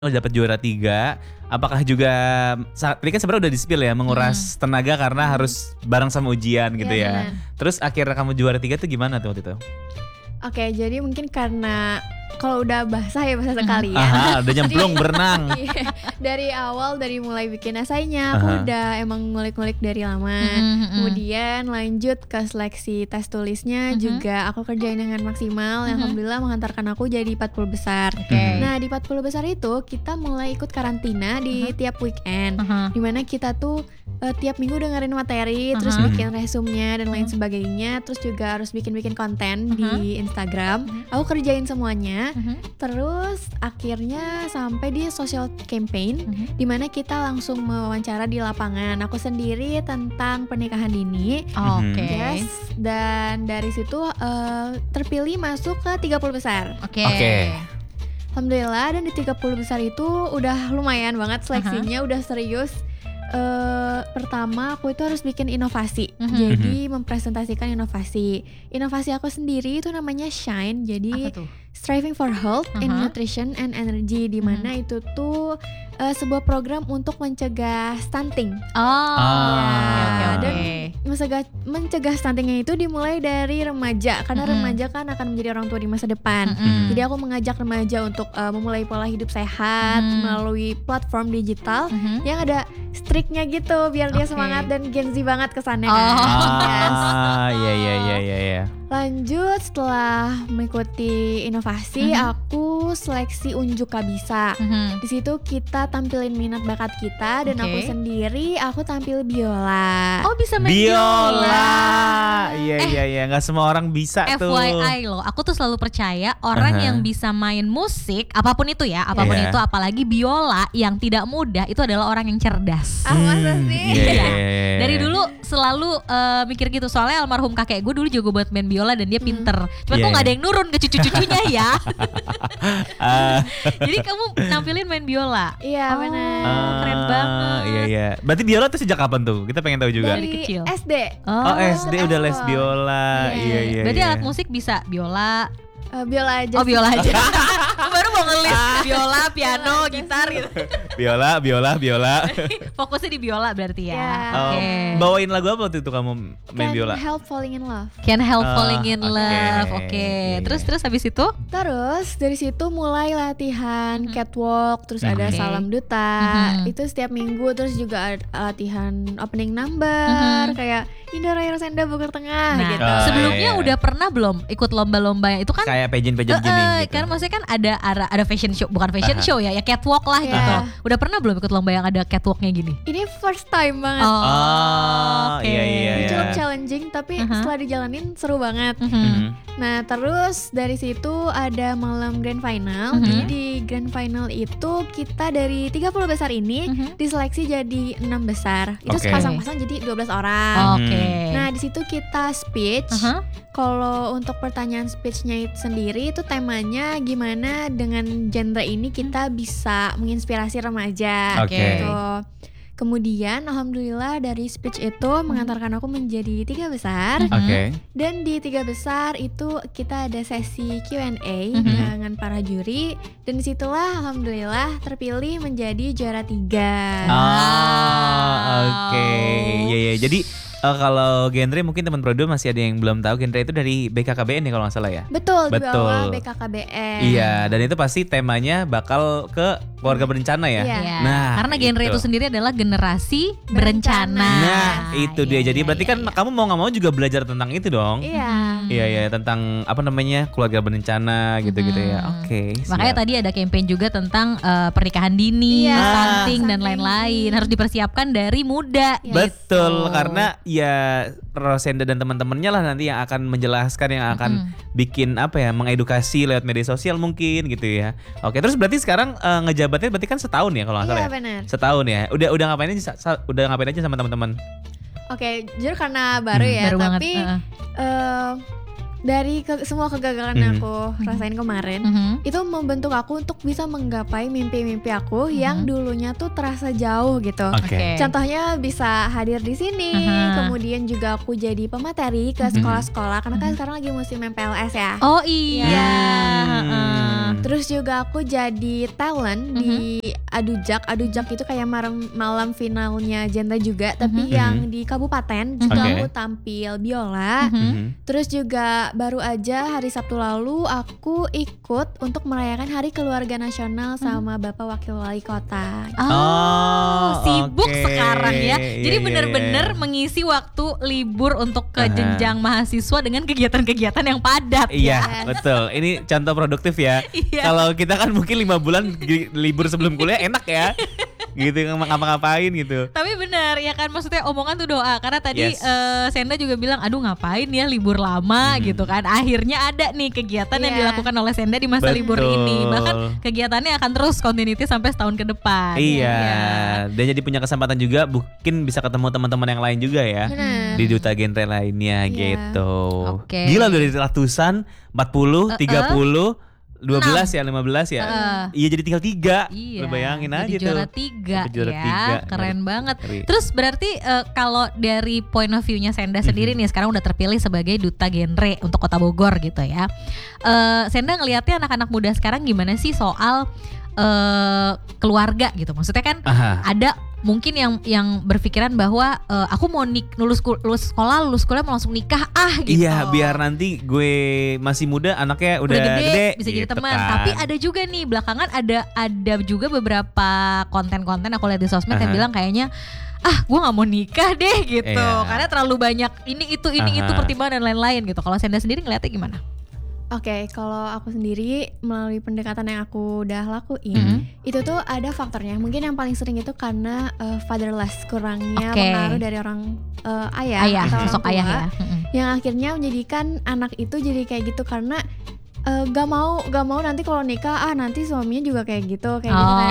dapat juara 3, apakah juga tadi kan sebenarnya udah di-spill ya, menguras tenaga karena harus bareng sama ujian gitu ya. Benar. Terus akhirnya kamu juara 3 tuh gimana tuh waktu itu? Oke, jadi mungkin karena kalau udah basah ya basah sekali ya. Aha, udah nyemplung berenang. Iya, dari mulai bikin esainya aku udah emang ngulik-ngulik dari lama. Kemudian lanjut ke seleksi tes tulisnya juga aku kerjain dengan maksimal. Alhamdulillah menghantarkan aku jadi 40 besar. Nah, di 40 besar itu kita mulai ikut karantina di tiap weekend. Dimana kita tuh tiap minggu dengerin materi, terus bikin resumenya dan lain sebagainya. Terus juga harus bikin konten di Instagram. Aku kerjain semuanya. Terus akhirnya sampai di social campaign, dimana kita langsung mewawancara di lapangan. Aku sendiri tentang pernikahan dini. Yes, dan dari situ terpilih masuk ke 30 besar. Oke. Alhamdulillah, dan di 30 besar itu udah lumayan banget seleksinya, udah serius. Pertama aku itu harus bikin inovasi. Jadi mempresentasikan inovasi aku sendiri itu namanya Shine. Jadi Striving for Health in Nutrition and Energy, di mana itu tuh sebuah program untuk mencegah stunting. Dan mencegah stuntingnya itu dimulai dari remaja, karena remaja kan akan menjadi orang tua di masa depan. Jadi aku mengajak remaja untuk memulai pola hidup sehat melalui platform digital yang ada striknya gitu, biar dia semangat dan Gen Z banget kesannya kan. Iya. Lanjut, setelah mengikuti inovasi, aku seleksi Unjuk Kabisa. Di situ kita tampilin minat bakat kita, dan aku sendiri tampil biola. Oh, bisa main biola. Iya, nggak semua orang bisa tuh. FYI loh, aku tuh selalu percaya orang yang bisa main musik, apapun itu ya, itu, apalagi biola yang tidak mudah, itu adalah orang yang cerdas. Masa sih? Iya. Dari dulu selalu mikir gitu, soalnya almarhum kakek gue dulu jago buat main biola dan dia pinter. Cuma kok gak ada yang nurun ke cucu-cucunya ya. Jadi kamu nampilin main biola. Iya, benar. Keren banget. Iya. Berarti biola tuh sejak kapan tuh? Kita pengen tahu juga. Dari kecil. SD. SD udah les biola. Iya. Berarti alat musik bisa biola. Biola aja. Oh, biola aja. Aku baru mau ngelis biola, piano, gitar gitu. Biola. Fokusnya di biola berarti ya. Yeah. Bawain lagu apa waktu itu kamu main biola? Can't Help Falling in Love. Can't Help Falling in Oke. Love. Terus habis itu? Terus dari situ mulai latihan catwalk, terus ada salam duta. Itu setiap minggu, terus juga ada latihan opening number kayak Indah Raya Rosenda Bogor Tengah gitu. Sebelumnya udah pernah belum ikut lomba-lomba itu kan? Kayak pageant gini gitu. Karena maksudnya kan ada fashion show, bukan fashion show ya catwalk lah gitu. Udah pernah belum ikut lomba yang ada catwalknya gini? Ini first time banget. Ini cukup challenging, tapi setelah dijalanin seru banget. Nah, terus dari situ ada malam grand final. Jadi di grand final itu kita dari 30 besar ini diseleksi jadi 6 besar. Itu sepasang-pasang jadi 12 orang. Nah, di situ kita speech. Kalau untuk pertanyaan speechnya itu sendiri, itu temanya gimana dengan genre ini kita bisa menginspirasi remaja gitu. Kemudian alhamdulillah dari speech itu mengantarkan aku menjadi 3 besar. Dan di 3 besar itu kita ada sesi Q&A dengan para juri, dan disitulah alhamdulillah terpilih menjadi juara 3. Iya. Jadi kalau genre mungkin teman Prodo masih ada yang belum tahu, genre itu dari BKKBN ya kalau nggak salah ya. Betul. Di bawah BKKBN. Iya, dan itu pasti temanya bakal ke keluarga berencana ya. Iya. Nah, karena genre itu sendiri adalah generasi berencana. Nah, itu dia. Jadi berarti kan kamu mau nggak mau juga belajar tentang itu dong. Iya, tentang apa namanya keluarga berencana gitu-gitu ya. Makanya tadi ada campaign juga tentang pernikahan dini, stunting dan lain-lain. Harus dipersiapkan dari muda. Betul, karena ya Rosenda dan teman-temannya lah nanti yang akan menjelaskan, yang akan bikin mengedukasi lewat media sosial mungkin gitu ya. Terus berarti sekarang ngejabatnya berarti kan setahun ya kalau nggak salah ya? Benar. Setahun ya. Udah ngapain aja sama teman-teman? Jujur karena baru ya, baru tapi dari semua kegagalan yang aku rasain kemarin, itu membentuk aku untuk bisa menggapai mimpi-mimpi aku yang dulunya tuh terasa jauh gitu. Contohnya bisa hadir di sini, kemudian juga aku jadi pemateri ke sekolah-sekolah karena kan sekarang lagi musim MPLS ya. Oh iya. Terus juga aku jadi talent di Adujak. Adujak itu kayak malam finalnya genre juga, tapi yang di kabupaten juga aku tampil biola. Terus juga baru aja hari Sabtu lalu aku ikut untuk merayakan Hari Keluarga Nasional sama Bapak Wakil Wali Kota. Sibuk sekarang ya. Jadi benar-benar mengisi waktu libur untuk ke jenjang mahasiswa dengan kegiatan-kegiatan yang padat. Iya, betul. Ini contoh produktif ya. Kalau kita kan mungkin 5 bulan libur sebelum kuliah enak ya. Gitu ngapa-ngapain gitu. Tapi benar ya kan, maksudnya omongan tuh doa. Karena tadi Senda juga bilang aduh ngapain ya libur lama gitu kan. Akhirnya ada nih kegiatan yang dilakukan oleh Senda di masa libur ini. Bahkan kegiatannya akan terus continuity sampai setahun ke depan. Dan jadi punya kesempatan juga mungkin bisa ketemu teman-teman yang lain juga ya. Di duta genre lainnya gitu. Gila dari ratusan 40, 30 12 ya, 15 ya. Iya jadi tinggal 3. Lu bayangin aja tuh. Juara 3 ya. Keren banget. Terus berarti kalau dari point of view-nya Senda sendiri nih sekarang udah terpilih sebagai duta genre untuk Kota Bogor gitu ya. Senda ngelihatnya anak-anak muda sekarang gimana sih soal keluarga gitu. Maksudnya kan ada mungkin yang berpikiran bahwa aku mau lulus sekolah mau langsung nikah gitu. Iya, biar nanti gue masih muda anaknya udah gede bisa jadi gitu teman. kan. Tapi ada juga nih belakangan ada juga beberapa konten-konten aku lihat di sosmed yang bilang kayaknya gue nggak mau nikah deh gitu karena terlalu banyak ini itu pertimbangan dan lain-lain gitu. Kalau Senda sendiri ngeliatnya gimana? Kalau aku sendiri melalui pendekatan yang aku udah lakuin, itu tuh ada faktornya. Mungkin yang paling sering itu karena fatherless, kurangnya pengaruh dari orang ayah atau sosok orang tua, ayah ya. Yang akhirnya menjadikan anak itu jadi kayak gitu karena gak mau nanti kalau nikah nanti suaminya juga kayak gitu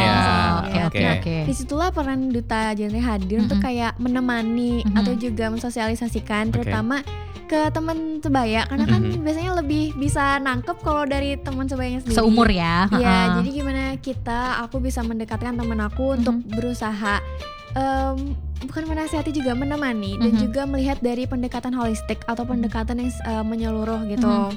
disitulah peran duta genre hadir untuk kayak menemani atau juga mensosialisasikan terutama ke teman sebaya karena kan biasanya lebih bisa nangkep kalau dari teman sebayanya sendiri seumur ya. Iya, jadi gimana aku bisa mendekatkan teman aku untuk berusaha bukan menasihati juga menemani dan juga melihat dari pendekatan holistik atau pendekatan yang menyeluruh gitu.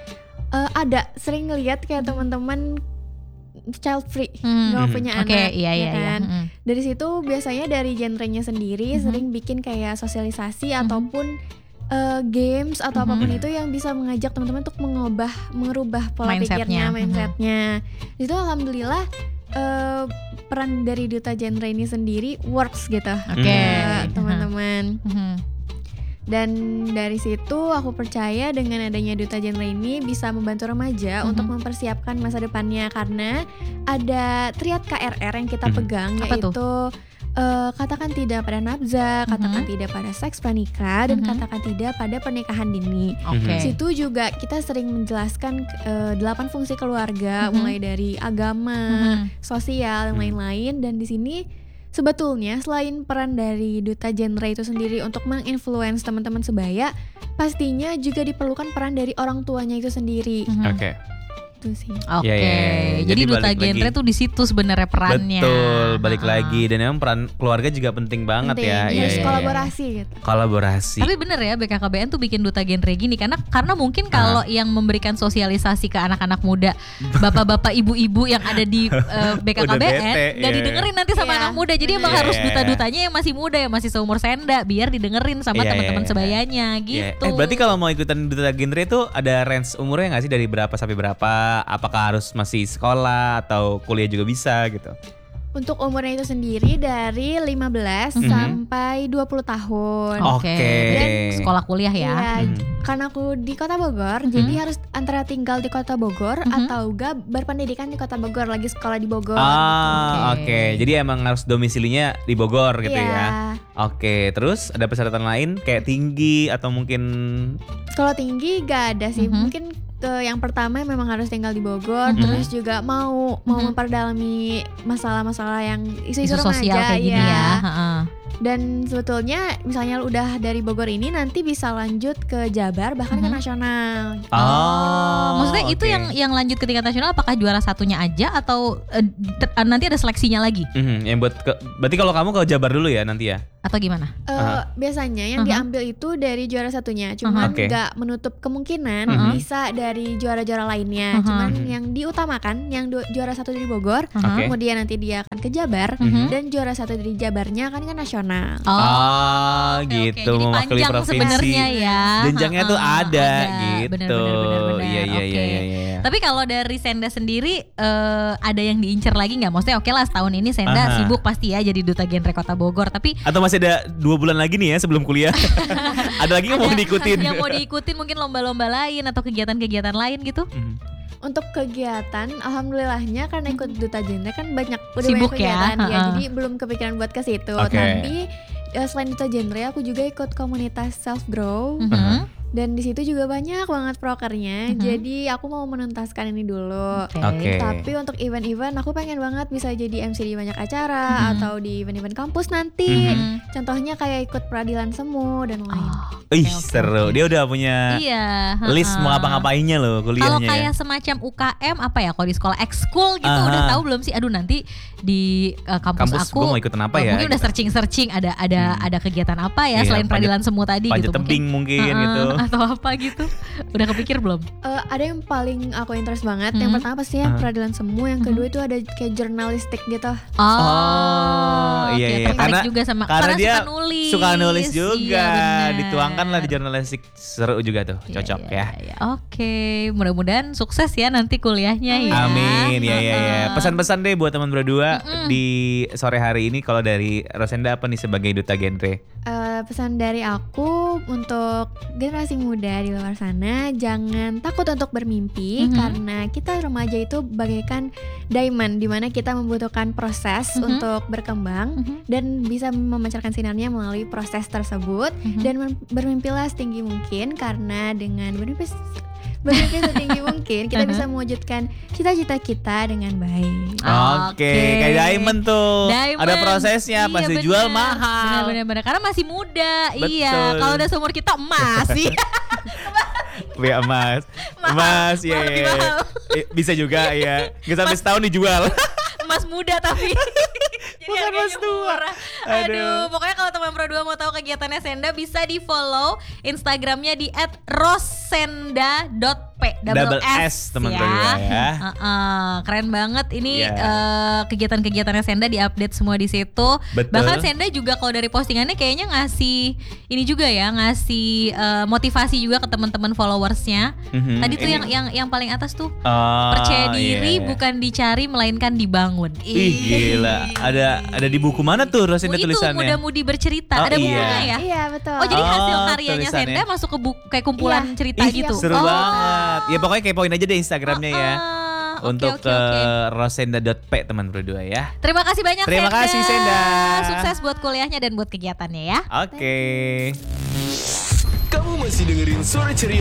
Ada sering ngelihat kayak teman-teman child free nggak punya anak kan. Dari situ biasanya dari genrenya sendiri sering bikin kayak sosialisasi ataupun games atau apapun itu yang bisa mengajak teman-teman untuk merubah pola pikirnya, mindsetnya. Itu alhamdulillah peran dari duta genre ini sendiri works gitu teman-teman. Dan dari situ aku percaya dengan adanya duta genre ini bisa membantu remaja untuk mempersiapkan masa depannya karena ada triad KRR yang kita pegang. Apa yaitu katakan tidak pada nafsa, katakan tidak pada seks pranikah, dan katakan tidak pada pernikahan dini. Situ juga kita sering menjelaskan 8 fungsi keluarga, mulai dari agama, sosial, dan lain-lain. Dan di sini sebetulnya selain peran dari duta genre itu sendiri untuk menginfluence teman-teman sebaya, pastinya juga diperlukan peran dari orang tuanya itu sendiri. Itu sih. Jadi duta genre tuh di situ sebenarnya perannya. Betul, balik lagi dan memang peran keluarga juga penting banget ya. Harus kolaborasi gitu. Kolaborasi. Tapi bener ya BKKBN tuh bikin duta genre gini karena mungkin kalau yang memberikan sosialisasi ke anak-anak muda, bapak-bapak ibu-ibu yang ada di BKKBN nggak didengerin nanti sama anak muda. Jadi emang harus duta-dutanya yang masih muda, yang masih seumur Senda biar didengerin sama teman-teman sebayanya gitu. Berarti kalau mau ikutan duta genre itu ada range umurnya nggak sih, dari berapa sampai berapa? Apakah harus masih sekolah atau kuliah juga bisa gitu? Untuk umurnya itu sendiri dari 15 sampai 20 tahun. Dan sekolah kuliah ya. Karena aku di Kota Bogor, jadi harus antara tinggal di Kota Bogor atau enggak berpendidikan di Kota Bogor, lagi sekolah di Bogor. Jadi emang harus domisilinya di Bogor gitu ya. Terus ada persyaratan lain kayak tinggi atau mungkin? Kalau tinggi gak ada sih, mungkin yang pertama memang harus tinggal di Bogor, terus juga mau memperdalami masalah-masalah yang isu-isu sosial remaja kayak gini ya. Dan sebetulnya misalnya udah dari Bogor ini nanti bisa lanjut ke Jabar bahkan ke nasional. Maksudnya itu yang lanjut ke tingkat nasional apakah juara satunya aja atau nanti ada seleksinya lagi? Yang berarti kalau kamu ke Jabar dulu ya nanti ya? Atau gimana? Biasanya yang diambil itu dari juara satunya, cuman nggak menutup kemungkinan bisa dari juara-juara lainnya. Cuman yang diutamakan yang juara satu dari Bogor, kemudian nanti dia akan ke Jabar dan juara satu dari Jabarnya akan ke nasional. Gitu, jadi mewakili panjang provinsi. sebenarnya ya. Jenjangnya tuh ada gitu. Benar. Iya. Tapi kalau dari Senda sendiri ada yang diincer lagi nggak? Maksudnya oke lah setahun ini Senda sibuk pasti ya jadi duta genre Kota Bogor. Tapi atau masih ada 2 bulan lagi nih ya sebelum kuliah. Ada lagi yang mau diikutin? Yang mau diikutin mungkin lomba-lomba lain atau kegiatan-kegiatan lain gitu? Untuk kegiatan, alhamdulillahnya karena ikut duta genre kan udah sibuk banyak kegiatan ya. Jadi belum kepikiran buat ke situ. Tapi selain duta genre, aku juga ikut komunitas self grow. Dan di situ juga banyak banget prokernya. Jadi aku mau menuntaskan ini dulu. Tapi untuk event-event aku pengen banget bisa jadi MC di banyak acara atau di event-event kampus nanti. Contohnya kayak ikut peradilan semu dan lain. Seru. Dia udah punya list mau ngapa-ngapainnya loh kuliahnya. Kalau kayak semacam UKM apa ya? Kalau di sekolah ekskul gitu udah tahu belum sih? Aduh nanti di kampus aku gue mau ikutan apa ya? Mungkin udah searching ada kegiatan apa ya selain peradilan semu tadi panjat gitu. Tebing mungkin gitu. Atau apa gitu. Udah kepikir belum? Ada yang paling aku interest banget. Yang pertama pasti ya peradilan semu. Yang kedua itu ada kayak jurnalistik gitu. Iya. Karena juga sama karena dia suka nulis juga. Iya, dituangkan lah di jurnalistik. Seru juga tuh. Cocok ya. Oke, mudah-mudahan sukses ya nanti kuliahnya ya. Amin. Ya. Pesan-pesan deh buat teman berdua di sore hari ini kalau dari Rosenda apa nih sebagai duta genre? Pesan dari aku untuk generasi muda di luar sana, jangan takut untuk bermimpi karena kita remaja itu bagaikan diamond di mana kita membutuhkan proses untuk berkembang dan bisa memancarkan sinarnya melalui proses tersebut dan bermimpilah setinggi mungkin karena dengan bermimpi setinggi mungkin kita bisa mewujudkan cita-cita kita dengan baik. Oke, kayak diamond tuh. Ada prosesnya, pasti jual mahal. Benar. Karena masih muda. Betul. Iya, kalau udah seumur kita emas sih. Ya emas. Ya. Bisa juga ya. Gak sampai setahun dijual. Emas muda tapi bukan emas tua. Aduh, pokoknya kalau teman Pro 2 mau tahu kegiatannya Senda bisa di follow Instagramnya di @rosenda.p double S teman ya. Pro 2 ya. Keren banget ini kegiatan-kegiatannya Senda diupdate semua di situ. Betul. Bahkan Senda juga kalau dari postingannya kayaknya ngasih ini juga ya, ngasih motivasi juga ke teman-teman followersnya. Tadi tuh yang paling atas tuh percaya diri bukan dicari melainkan dibangun. Ih gila. Ada di buku mana tuh Rosenda tulisannya? Itu Muda-Mudi Bercerita. Ada bukunya ya? Iya betul. Oh jadi hasil karyanya Senda masuk ke buku kayak kumpulan cerita gitu. Seru banget. Ya pokoknya kepoin aja deh Instagramnya ya. Untuk ke rosenda.p teman berdua ya. Terima kasih banyak Senda. Terima kasih Senda. Sukses buat kuliahnya dan buat kegiatannya ya. Oke. Kamu masih dengerin Sore Ceria